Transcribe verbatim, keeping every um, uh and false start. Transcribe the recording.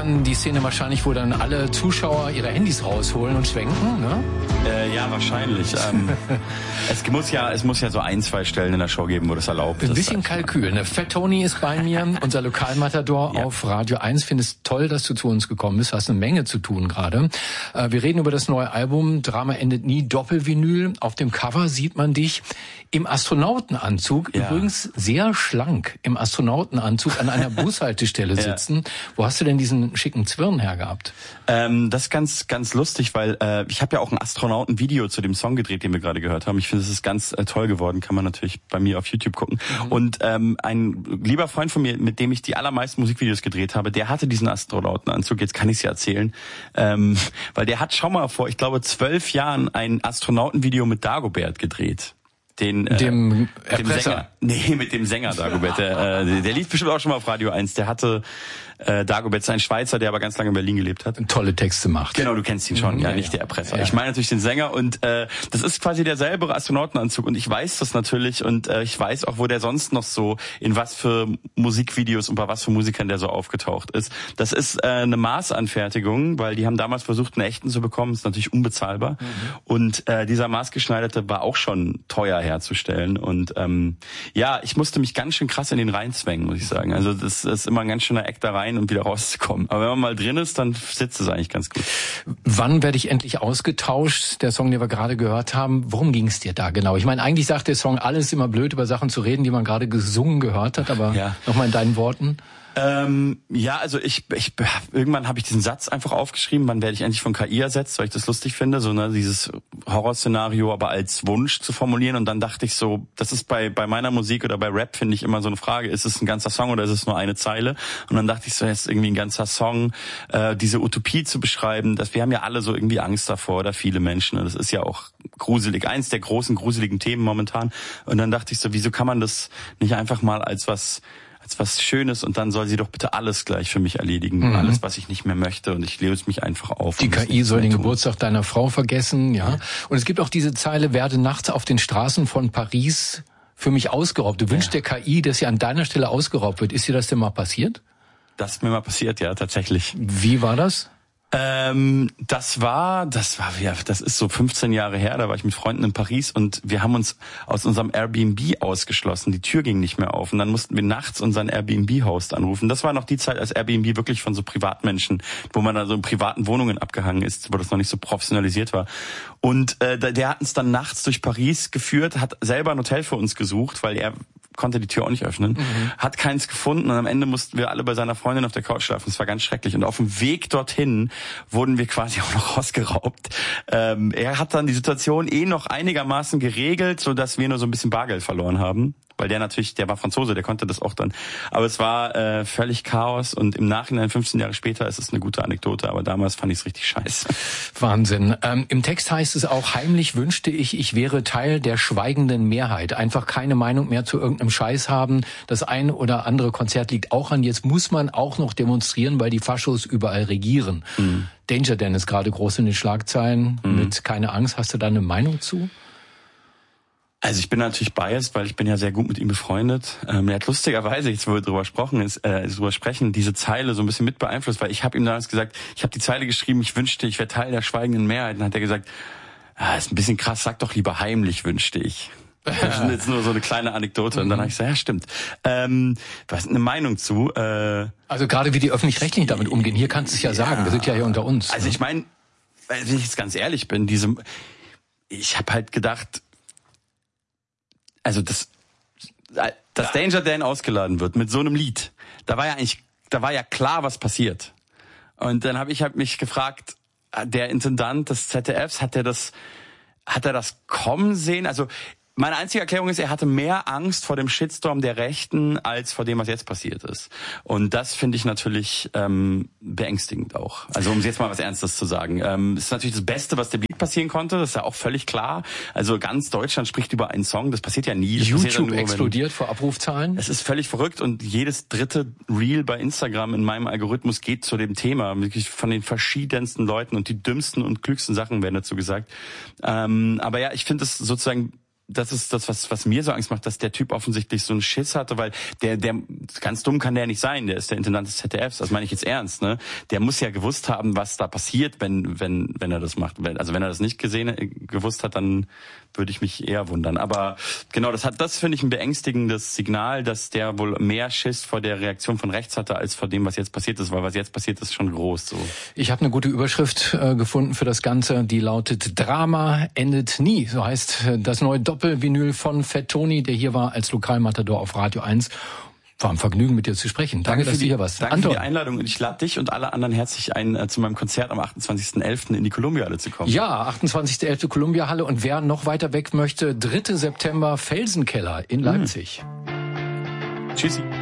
dann die Szene wahrscheinlich, wo dann alle Zuschauer ihre Handys rausholen und schwenken, ne? Äh, ja, wahrscheinlich. ähm, es muss ja, es muss ja so ein, zwei Stellen in der Show geben, wo das erlaubt ist. Ein bisschen Kalkül. Ne? Fat Tony ist bei mir, unser Lokalmatador ja. auf Radio eins. Findest toll, dass du zu uns gekommen bist. Hast eine Menge zu tun gerade. Äh, wir reden über das neue Album Drama endet nie, Doppelvinyl. Auf dem Cover sieht man dich im Astronautenanzug, ja. übrigens sehr schlank im Astronautenanzug an einer Bushaltestelle sitzen. Ja. Wo hast du denn diesen schicken Zwirn hergehabt? Ähm, das ist ganz, ganz lustig, weil äh, ich habe ja auch ein Astronautenvideo zu dem Song gedreht, den wir gerade gehört haben. Ich finde, es ist ganz äh, toll geworden, kann man natürlich bei mir auf YouTube gucken. Mhm. Und ähm, ein lieber Freund von mir, mit dem ich die allermeisten Musikvideos gedreht habe, der hatte diesen Astronautenanzug, jetzt kann ich es ja erzählen, ähm, weil der hat schon mal vor, ich glaube, zwölf Jahren ein Astronautenvideo mit Dagobert gedreht. Den, äh, dem, dem Sänger. Nee, mit dem Sänger Dagobert. Der, äh, der lief bestimmt auch schon mal auf Radio eins. Der hatte äh, Dagobert, ist ein Schweizer, der aber ganz lange in Berlin gelebt hat. Tolle Texte macht. Genau, du kennst ihn schon, mhm, ja, ja, nicht der Erpresser. Ja. Ich meine natürlich den Sänger und äh, das ist quasi derselbe Astronautenanzug und ich weiß das natürlich und äh, ich weiß auch, wo der sonst noch so, in was für Musikvideos und bei was für Musikern der so aufgetaucht ist. Das ist äh, eine Maßanfertigung, weil die haben damals versucht, einen echten zu bekommen. Das ist natürlich unbezahlbar. Mhm. Und äh, dieser maßgeschneiderte war auch schon teuer herzustellen und ähm, ja, ich musste mich ganz schön krass in den reinzwängen, muss ich sagen. Also das ist immer ein ganz schöner Eck da rein und wieder rauszukommen. Aber wenn man mal drin ist, dann sitzt es eigentlich ganz gut. Wann werde ich endlich ausgetauscht? Der Song, den wir gerade gehört haben, worum ging es dir da genau? Ich meine, eigentlich sagt der Song, alles immer blöd, über Sachen zu reden, die man gerade gesungen gehört hat, aber ja. Nochmal in deinen Worten. Ähm, ja, also ich, ich irgendwann habe ich diesen Satz einfach aufgeschrieben, wann werde ich endlich von K I ersetzt, weil ich das lustig finde, so ne, dieses Horrorszenario aber als Wunsch zu formulieren und dann dachte ich so, das ist bei bei meiner Musik oder bei Rap finde ich immer so eine Frage, ist es ein ganzer Song oder ist es nur eine Zeile? Und dann dachte ich so, jetzt irgendwie ein ganzer Song, äh, diese Utopie zu beschreiben, dass wir haben ja alle so irgendwie Angst davor oder viele Menschen und das ist ja auch gruselig, eins der großen gruseligen Themen momentan und dann dachte ich so, wieso kann man das nicht einfach mal als was als was Schönes und dann soll sie doch bitte alles gleich für mich erledigen, mhm. alles, was ich nicht mehr möchte und ich löse mich einfach auf. Die K I soll den tun. Geburtstag deiner Frau vergessen, ja. ja. Und es gibt auch diese Zeile, werde nachts auf den Straßen von Paris für mich ausgeraubt. Du wünschst ja. der K I, dass sie an deiner Stelle ausgeraubt wird. Ist dir das denn mal passiert? Das ist mir mal passiert, ja, tatsächlich. Wie war das? Ähm, das war, das war, ja, das ist so fünfzehn Jahre her, da war ich mit Freunden in Paris und wir haben uns aus unserem Airbnb ausgeschlossen. Die Tür ging nicht mehr auf und dann mussten wir nachts unseren Airbnb-Host anrufen. Das war noch die Zeit, als Airbnb wirklich von so Privatmenschen, wo man da so in privaten Wohnungen abgehangen ist, wo das noch nicht so professionalisiert war. Und äh, der hat uns dann nachts durch Paris geführt, hat selber ein Hotel für uns gesucht, weil er konnte die Tür auch nicht öffnen, mhm. hat keins gefunden und am Ende mussten wir alle bei seiner Freundin auf der Couch schlafen. Das war ganz schrecklich. Und auf dem Weg dorthin wurden wir quasi auch noch ausgeraubt. Ähm, er hat dann die Situation eh noch einigermaßen geregelt, so dass wir nur so ein bisschen Bargeld verloren haben. Weil der natürlich, der war Franzose, der konnte das auch dann. Aber es war äh, völlig Chaos und im Nachhinein, fünfzehn Jahre später, ist es eine gute Anekdote, aber damals fand ich es richtig scheiße. Wahnsinn. Ähm, im Text heißt es auch, heimlich wünschte ich, ich wäre Teil der schweigenden Mehrheit. Einfach keine Meinung mehr zu irgendeinem Scheiß haben. Das ein oder andere Konzert liegt auch an. Jetzt muss man auch noch demonstrieren, weil die Faschos überall regieren. Mhm. Danger Dan ist gerade groß in den Schlagzeilen mhm. mit Keine Angst. Hast du da eine Meinung zu? Also ich bin natürlich biased, weil ich bin ja sehr gut mit ihm befreundet. Ähm, er hat lustigerweise, jetzt wo wir drüber sprechen, ist, äh, drüber sprechen, diese Zeile so ein bisschen mit beeinflusst, weil ich habe ihm damals gesagt, ich habe die Zeile geschrieben, ich wünschte, ich wäre Teil der schweigenden Mehrheit. Und dann hat er gesagt, ah, ist ein bisschen krass, sag doch lieber heimlich wünschte ich. Das ist jetzt nur so eine kleine Anekdote. Und dann habe ich gesagt, ja stimmt. Ähm, was ist eine Meinung zu? Äh, also gerade wie die Öffentlich-Rechtlichen damit umgehen, hier kannst du es ja, ja sagen, wir sind ja hier unter uns. Also ne? ich meine, wenn ich jetzt ganz ehrlich bin, diese, ich habe halt gedacht, also das, dass Danger Dan ausgeladen wird mit so einem Lied, da war ja eigentlich, da war ja klar, was passiert. Und dann habe ich halt mich gefragt, der Intendant des Z D Fs, hat er das, hat er das kommen sehen? Also meine einzige Erklärung ist, er hatte mehr Angst vor dem Shitstorm der Rechten als vor dem, was jetzt passiert ist. Und das finde ich natürlich ähm, beängstigend auch. Also um jetzt mal was Ernstes zu sagen. Ähm, ist natürlich das Beste, was dem Lied passieren konnte. Das ist ja auch völlig klar. Also ganz Deutschland spricht über einen Song. Das passiert ja nie. Das YouTube ja nur, explodiert vor Abrufzahlen. Es ist völlig verrückt und jedes dritte Reel bei Instagram in meinem Algorithmus geht zu dem Thema. Wirklich von den verschiedensten Leuten und die dümmsten und klügsten Sachen werden dazu gesagt. Ähm, aber ja, ich finde es sozusagen das ist das, was was mir so Angst macht, dass der Typ offensichtlich so einen Schiss hatte, weil der, der ganz dumm kann der nicht sein, der ist der Intendant des Z D Fs, das meine ich jetzt ernst, ne? Der muss ja gewusst haben, was da passiert, wenn wenn wenn er das macht. Also wenn er das nicht gesehen gewusst hat, dann würde ich mich eher wundern. Aber genau, das hat das finde ich ein beängstigendes Signal, dass der wohl mehr Schiss vor der Reaktion von rechts hatte, als vor dem, was jetzt passiert ist, weil was jetzt passiert ist, schon groß. So. Ich habe eine gute Überschrift äh, gefunden für das Ganze, die lautet Drama endet nie. So heißt äh, das neue Doppelvinyl von Fat Tony, der hier war als Lokalmatador auf Radio eins. War ein Vergnügen, mit dir zu sprechen. Danke, danke dass du hier warst. Danke Anton. Für die Einladung. Und ich lade dich und alle anderen herzlich ein, äh, zu meinem Konzert am achtundzwanzigsten elften in die Columbia-Halle zu kommen. Ja, achtundzwanzigsten elften Columbia-Halle. Und wer noch weiter weg möchte, dritter September Felsenkeller in Leipzig. Hm. Tschüssi.